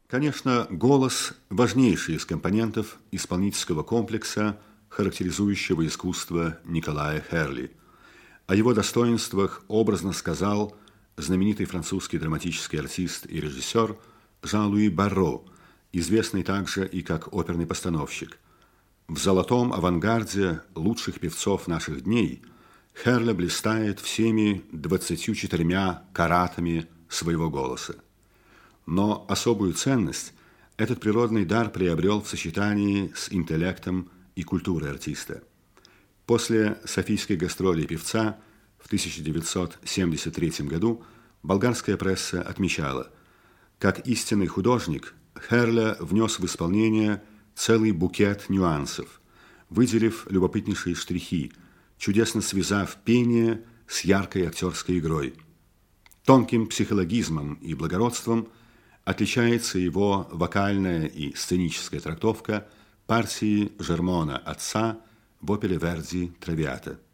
Конечно, голос – важнейший из компонентов исполнительского комплекса, характеризующего искусство Николая Херли. О его достоинствах образно сказал знаменитый французский драматический артист и режиссер Жан-Луи Барро, известный также и как оперный постановщик. В золотом авангарде лучших певцов наших дней Херля блистает всеми 24 каратами своего голоса. Но особую ценность этот природный дар приобрел в сочетании с интеллектом и культурой артиста. После софийской гастроли певца в 1973 году болгарская пресса отмечала, как истинный художник Херля внес в исполнение целый букет нюансов, выделив любопытнейшие штрихи, чудесно связав пение с яркой актерской игрой. Тонким психологизмом и благородством отличается его вокальная и сценическая трактовка партии Жермона отца в опере Верди «Травиата».